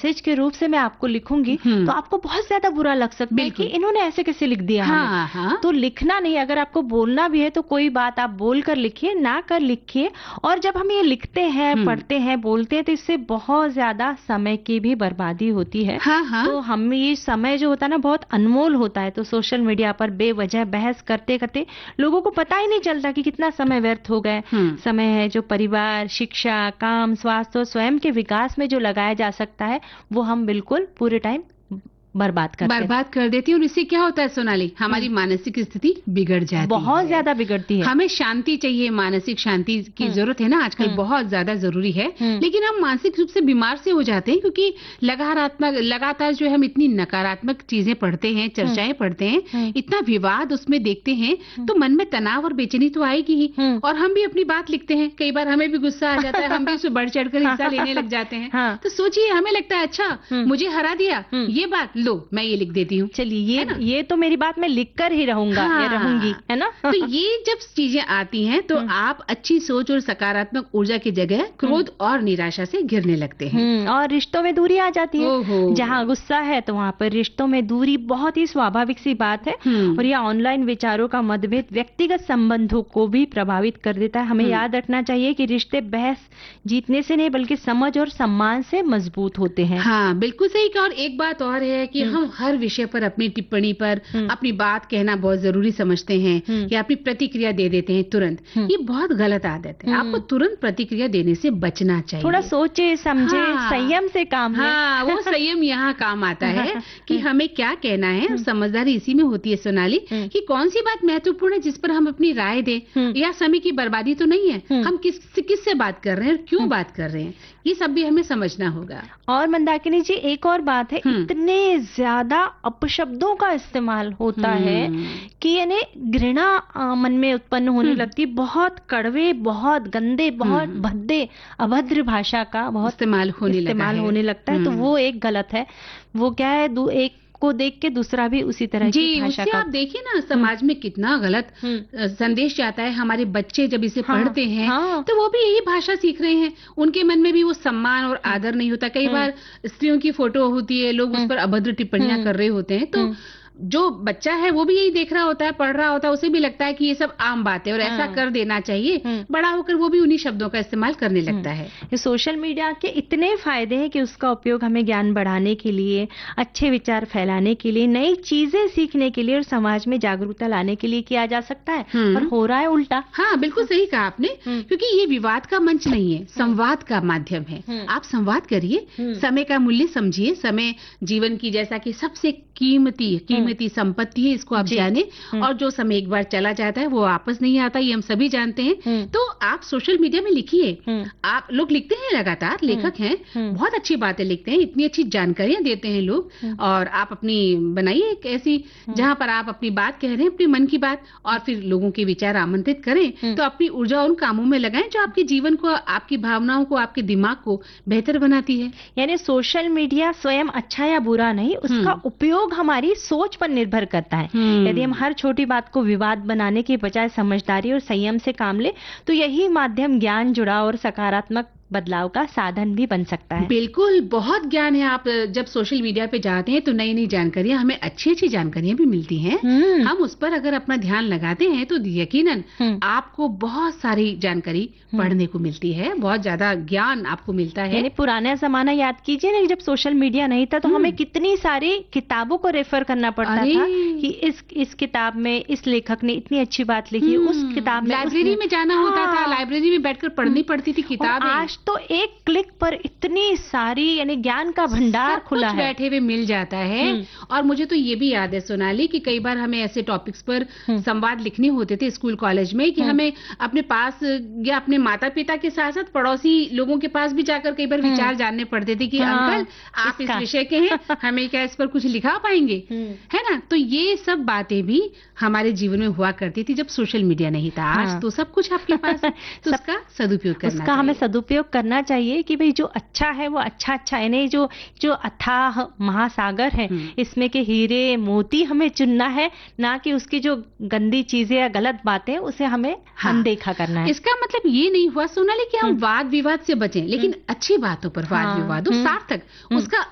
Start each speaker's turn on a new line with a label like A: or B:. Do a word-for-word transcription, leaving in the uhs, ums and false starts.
A: Message के रूप से मैं आपको लिखूंगी तो आपको बहुत ज्यादा बुरा लग सकता है कि इन्होंने ऐसे कैसे लिख दिया
B: हाँ,
A: हमें।
B: हाँ।
A: तो लिखना नहीं, अगर आपको बोलना भी है तो कोई बात आप बोल कर लिखिए, ना कर लिखिए। और जब हम ये लिखते हैं, पढ़ते हैं, बोलते हैं तो इससे बहुत ज्यादा समय की भी बर्बादी होती है।
B: हाँ, हाँ।
A: तो हम ये समय जो होता है ना बहुत अनमोल होता है। तो सोशल मीडिया पर बेवजह बहस करते करते लोगों को पता ही नहीं चलता कि कितना समय व्यर्थ हो गए। समय है जो परिवार, शिक्षा, काम, स्वास्थ्य और स्वयं के विकास में जो लगाया जा सकता है वो हम बिल्कुल पूरे टाइम बर्बाद करते
B: बर्बाद कर देती है। और इससे क्या होता है सोनाली, हमारी मानसिक स्थिति बिगड़ जाती है,
A: बहुत ज्यादा बिगड़ती है।
B: हमें शांति चाहिए, मानसिक शांति की जरूरत है ना, आजकल बहुत ज्यादा जरूरी है। लेकिन हम मानसिक रूप से बीमार से हो जाते हैं क्योंकि लगातार लगातार जो है हम इतनी नकारात्मक चीजें पढ़ते हैं, चर्चाएं पढ़ते हैं, इतना विवाद उसमें देखते हैं, तो मन में तनाव और बेचैनी तो आएगी ही। और हम भी अपनी बात लिखते हैं, कई बार हमें भी गुस्सा आ जाता है, हम भी उसमें बढ़ चढ़कर हिस्सा लेने लग जाते हैं। तो सोचिए, हमें लगता है अच्छा मुझे हरा दिया, ये बात लो मैं ये लिख देती हूँ।
A: चलिए ये ये तो मेरी बात मैं लिख कर ही रहूंगा, हाँ, या रहूंगी, है ना।
B: तो ये जब चीजें आती हैं तो आप अच्छी सोच और सकारात्मक ऊर्जा की जगह क्रोध और निराशा से घिरने लगते हैं
A: और रिश्तों में दूरी आ जाती है। जहाँ गुस्सा है तो वहाँ पर रिश्तों में दूरी बहुत ही स्वाभाविक सी बात है। और यह ऑनलाइन विचारों का मतभेद व्यक्तिगत संबंधों को भी प्रभावित कर देता है। हमें याद रखना चाहिए कि रिश्ते बहस जीतने से नहीं बल्कि समझ और सम्मान से मजबूत होते हैं।
B: हाँ बिल्कुल सही कहा। और एक बात और है कि हम हर विषय पर अपनी टिप्पणी पर अपनी बात कहना बहुत जरूरी समझते हैं या अपनी प्रतिक्रिया दे देते हैं तुरंत। ये बहुत गलत आदत है। आपको तुरंत प्रतिक्रिया देने से बचना चाहिए।
A: थोड़ा सोचे समझे, हाँ, संयम से काम लें।
B: हाँ वो संयम यहाँ काम आता है कि हमें क्या कहना है। समझदारी इसी में होती है सोनाली कि कौन सी बात महत्वपूर्ण है जिस पर हम अपनी राय दें, या समय की बर्बादी तो नहीं है, हम किस किससे बात कर रहे हैं और क्यों बात कर रहे हैं, ये सब भी हमें समझना होगा।
A: और मंदाकिनी जी एक और बात है, इतने ज्यादा अपशब्दों का इस्तेमाल होता है कि यानी घृणा मन में उत्पन्न होने लगती। बहुत कड़वे, बहुत गंदे, बहुत भद्दे, अभद्र भाषा का बहुत
B: इस्तेमाल होने
A: इस्तेमाल होने लगता है। तो वो एक गलत है। वो क्या है, एक को देख के दूसरा भी उसी तरह
B: जी,
A: की भाषा का।
B: आप देखिए ना समाज में कितना गलत संदेश जाता है। हमारे बच्चे जब इसे हाँ, पढ़ते हैं हाँ, तो वो भी यही भाषा सीख रहे हैं। उनके मन में भी वो सम्मान और आदर नहीं होता। कई बार स्त्रियों की फोटो होती है, लोग उस पर अभद्र टिप्पणियां कर रहे होते हैं, तो जो बच्चा है वो भी यही देख रहा होता है, पढ़ रहा होता है, उसे भी लगता है कि ये सब आम बात है और ऐसा कर देना चाहिए। बड़ा होकर वो भी उन्हीं शब्दों का इस्तेमाल करने लगता है।
A: सोशल मीडिया के इतने फायदे हैं कि उसका उपयोग हमें ज्ञान बढ़ाने के लिए, अच्छे विचार फैलाने के लिए, नई चीजें सीखने के लिए और समाज में जागरूकता लाने के लिए किया जा सकता है। और हो रहा है उल्टा।
B: हाँ बिल्कुल सही कहा आपने, क्योंकि ये विवाद का मंच नहीं है, संवाद का माध्यम है। आप संवाद करिए, समय का मूल्य समझिए। समय जीवन की जैसा कि सबसे कीमती कीमती संपत्ति है, इसको आप जाने। और जो समय एक बार चला जाता है वो वापस नहीं आता, ये हम सभी जानते हैं। तो आप सोशल मीडिया में लिखिए। आप लोग लिखते हैं, लगातार लेखक हैं, बहुत अच्छी बातें लिखते हैं, इतनी अच्छी जानकारियां देते हैं लोग। और आप अपनी बनाइए एक ऐसी जहां पर आप अपनी बात कह रहे हैं, अपने मन की बात, और फिर लोगों के विचार आमंत्रित करें। तो अपनी ऊर्जा उन कामों में लगाएं जो आपके जीवन को, आपकी भावनाओं को, आपके दिमाग को बेहतर बनाती है।
A: यानी सोशल मीडिया स्वयं अच्छा या बुरा नहीं, उसका उपयोग हमारी सोच पर निर्भर करता है। यदि हम हर छोटी बात को विवाद बनाने के बजाय समझदारी और संयम से काम ले तो यही माध्यम ज्ञान, जुड़ाव और सकारात्मक बदलाव का साधन भी बन सकता है।
B: बिल्कुल, बहुत ज्ञान है। आप जब सोशल मीडिया पे जाते हैं तो नई नई जानकारियां, हमें अच्छी अच्छी जानकारियां भी मिलती हैं। हम उस पर अगर अपना ध्यान लगाते हैं तो यकीनन आपको बहुत सारी जानकारी पढ़ने को मिलती है, बहुत ज्यादा ज्ञान आपको मिलता है।
A: यानी पुराना जमाना याद कीजिए ना, जब सोशल मीडिया नहीं था तो हमें कितनी सारी किताबों को रेफर करना पड़ता था कि इस इस किताब में इस लेखक ने इतनी अच्छी बात लिखी, उस किताब में
B: लाइब्रेरी में जाना होता था, लाइब्रेरी में बैठकर पढ़नी पड़ती थी किताबें।
A: आज तो एक क्लिक पर इतनी सारी यानी ज्ञान का भंडार खुला है,
B: बैठे हुए मिल जाता है। और मुझे तो ये भी याद है सोनाली कि कई बार हमें ऐसे टॉपिक्स पर संवाद लिखने होते थे स्कूल कॉलेज में कि हमें अपने पास या अपने माता पिता के साथ साथ पड़ोसी लोगों के पास भी जाकर कई बार विचार जानने पड़ते थे कि अंकल आप इस विषय के हैं, हमें क्या इस पर कुछ लिखा पाएंगे, है ना। तो ये सब बातें भी हमारे जीवन में हुआ करती थी जब सोशल मीडिया नहीं था। आज तो सब कुछ आपके पास है, तो उसका सदुपयोग करना
A: उसका हमें सदुपयोग करना चाहिए कि भाई जो अच्छा है वो अच्छा अच्छा है, नहीं जो जो अथाह महासागर है इसमें के हीरे मोती हमें चुनना है, ना कि उसकी जो गंदी चीजें या गलत बातें उसे हमें हाँ, अनदेखा करना है।
B: इसका मतलब ये नहीं हुआ सोनाली कि हम वाद विवाद से बचें, लेकिन अच्छी बातों पर वाद हाँ, विवाद हो, सार्थक उसका